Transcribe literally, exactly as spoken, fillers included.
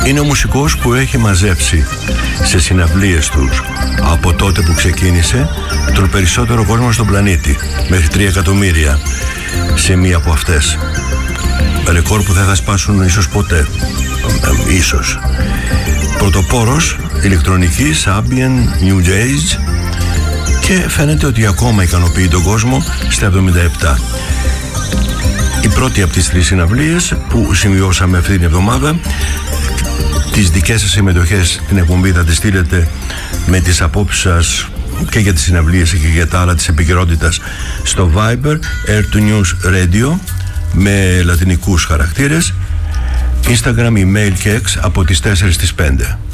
Είναι ο μουσικός που έχει μαζέψει σε συναυλίες τους από τότε που ξεκίνησε τον περισσότερο κόσμο στον πλανήτη, μέχρι τρία εκατομμύρια σε μία από αυτές. Ρεκόρ που δεν θα σπάσουν ίσως ποτέ. ε, Ίσως. Πρωτοπόρος ηλεκτρονικής, ambient, new age, και φαίνεται ότι ακόμα ικανοποιεί τον κόσμο στα εβδομήντα επτά. Η πρώτη από τις τρεις συναυλίες που σημειώσαμε αυτή την εβδομάδα. Τις δικές σας συμμετοχές στην εκπομπή θα τις στείλετε με τις απόψεις σας και για τις συναυλίες και για τα άλλα της επικαιρότητας στο Viber Air to News Radio με λατινικούς χαρακτήρες, Instagram, email και X από τις τέσσερις στις πέντε.